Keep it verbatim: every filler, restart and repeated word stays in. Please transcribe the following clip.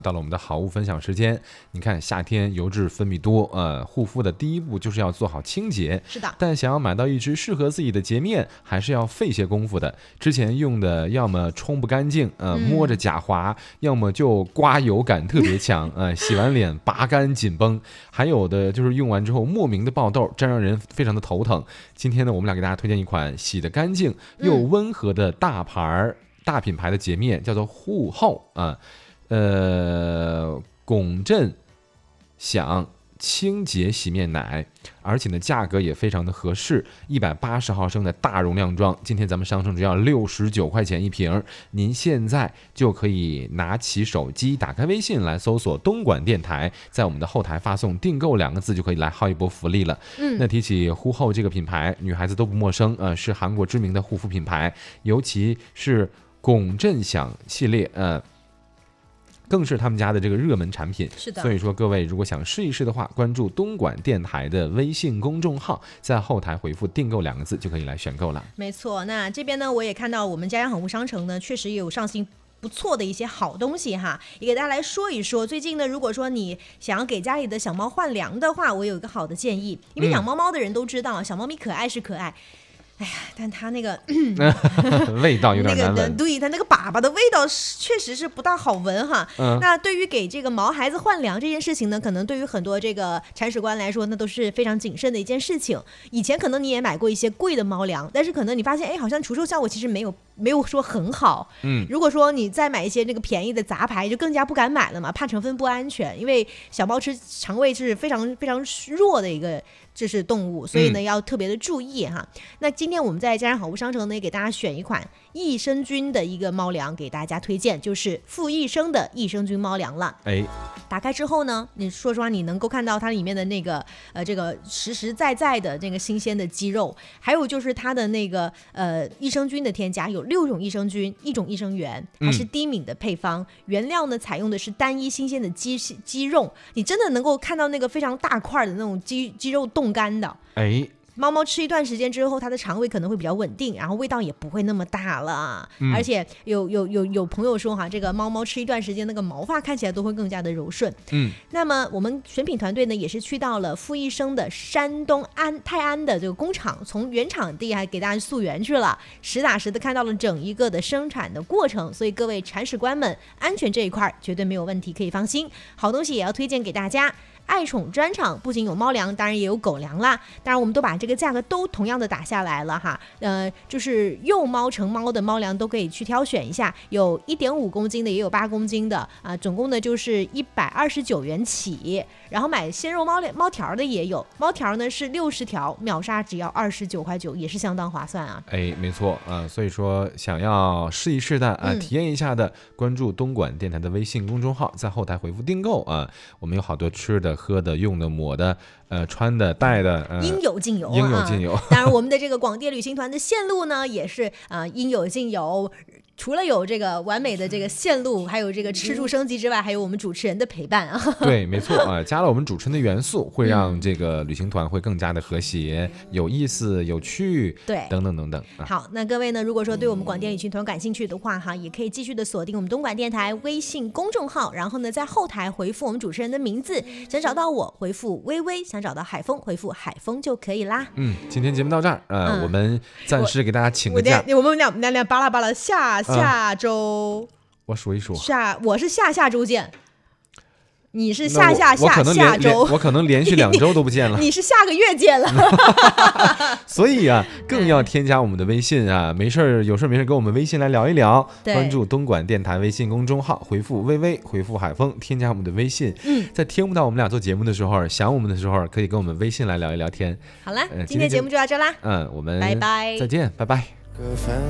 到了我们的好物分享时间，你看夏天油脂分泌多，呃，护肤的第一步就是要做好清洁。 是的， 但想要买到一支适合自己的洁面，还是要费些功夫的。之前用的要么冲不干净，呃，摸着假滑，嗯、要么就刮油感特别强，呃，洗完脸拔干紧绷，还有的就是用完之后莫名的爆痘，这让人非常的头疼。今天呢，我们俩给大家推荐一款洗得干净又温和的大牌、嗯、大品牌的洁面，叫做护后啊。呃，龚振享清洁洗面奶，而且呢价格也非常的合适，一百八十毫升的大容量装，今天咱们商城只要六十九块钱一瓶，您现在就可以拿起手机，打开微信来搜索东莞电台，在我们的后台发送订购两个字，就可以来薅一波福利了。嗯，那提起护后这个品牌，女孩子都不陌生，呃，是韩国知名的护肤品牌，尤其是龚振享系列，呃。更是他们家的这个热门产品， 是的。 所以说各位如果想试一试的话，关注东莞电台的微信公众号，在后台回复订购两个字就可以来选购了。 没错，那这边呢我也看到我们家家好物商城呢确实也有上新不错的一些好东西哈，也给大家来说一说。最近呢，如果说你想要给家里的小猫换粮的话，我有一个好的建议，因为养猫猫的人都知道，嗯、小猫咪可爱是可爱。哎呀，但它那个味道有点难闻， 那个、对，它那个粑粑的味道确实是不大好闻哈。嗯、那对于给这个毛孩子换粮这件事情呢，可能对于很多这个铲屎官来说，那都是非常谨慎的一件事情。以前可能你也买过一些贵的猫粮，但是可能你发现，哎，好像除臭效果其实没有没有说很好。嗯，如果说你再买一些这个便宜的杂牌，就更加不敢买了嘛，怕成分不安全，因为小猫吃肠胃是非常非常弱的一个。这是动物，所以呢、嗯、要特别的注意哈。那今天我们在家家好物商城呢，给大家选一款益生菌的一个猫粮给大家推荐，就是富益生的益生菌猫粮了。哎，打开之后呢，你说实话，你能够看到它里面的那个呃这个实实在在的那个新鲜的鸡肉，还有就是它的那个呃益生菌的添加，有六种益生菌，一种益生元，它是低敏的配方，嗯、原料呢采用的是单一新鲜的鸡鸡肉，你真的能够看到那个非常大块的那种鸡鸡肉冻干的，哎，猫猫吃一段时间之后，它的肠胃可能会比较稳定，然后味道也不会那么大了。嗯、而且有有有有朋友说哈，这个猫猫吃一段时间，那个毛发看起来都会更加的柔顺。嗯，那么我们选品团队呢，也是去到了富益生的山东安泰安的这个工厂，从原产地还给大家溯源去了，实打实的看到了整一个的生产的过程。所以各位铲屎官们，安全这一块绝对没有问题，可以放心。好东西也要推荐给大家。爱宠专场不仅有猫粮，当然也有狗粮啦。当然，我们都把这个价格都同样的打下来了哈。呃，就是幼猫成猫的猫粮都可以去挑选一下，有一点五公斤的，也有八公斤的啊、呃，总共呢就是一百二十九元起。然后买鲜肉猫猫条的也有，猫条呢是六十条，秒杀只要二十九块九，也是相当划算啊。 哎，没错啊、呃，所以说想要试一试的啊、呃，体验一下的，关注东莞电台的微信公众号，在后台回复订购啊、呃，我们有好多吃的。喝的、用的、抹的、呃、穿的、戴的，呃、 应有尽有， 应有尽有。 啊、当然，我们的这个广电旅行团的线路呢，也是啊、呃，应有尽有。除了有这个完美的这个线路，还有这个吃住升级之外，还有我们主持人的陪伴啊。 对，没错啊，加了我们主持人的元素，会让这个旅行团会更加的和谐、嗯、有意思、有趣， 对， 等等等等。 啊、好，那各位呢，如果说对我们广电旅行团感兴趣的话，哈，也可以继续的锁定我们东莞电台微信公众号，然后呢，在后台回复我们主持人的名字，想找到我回复微微，想找到海峰回复海峰就可以啦。 嗯，今天节目到这儿，呃，嗯、我们暂时给大家请个假， 我, 我们俩俩俩巴拉巴拉下。下周、嗯、 我数一数， 下我是下下周见，你是下下下下周， 我可能连续两周都不见了， 你是下个月见了， 所以啊，更要添加我们的微信啊，没事有事没事跟我们微信来聊一聊，关注东莞电台微信公众号，回复微微，回复海峰，添加我们的微信。嗯，在听不到我们俩做节目的时候，想我们的时候，可以跟我们微信来聊一聊天。 好了，呃、今天节目就到这啦， 嗯，我们拜拜， 再见，拜拜。 各分